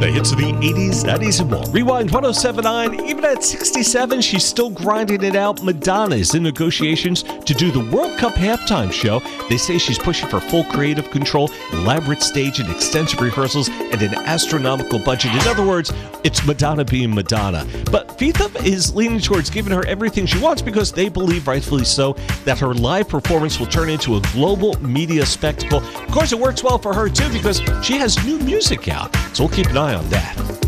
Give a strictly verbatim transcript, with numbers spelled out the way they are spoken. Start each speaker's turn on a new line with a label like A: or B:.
A: The hits of the eighties, nineties, and more. Rewind one oh seven point nine. Even at sixty-seven, she's still grinding it out. Madonna is in negotiations to do the World Cup halftime show. They say she's pushing for full creative control, elaborate stage and extensive rehearsals, and an astronomical budget. In other words, it's Madonna being Madonna. But Feetham is leaning towards giving her everything she wants because they believe, rightfully so, that her live performance will turn into a global media spectacle. Of course, it works well for her, too, because she has new music out. So we'll keep an eye on that.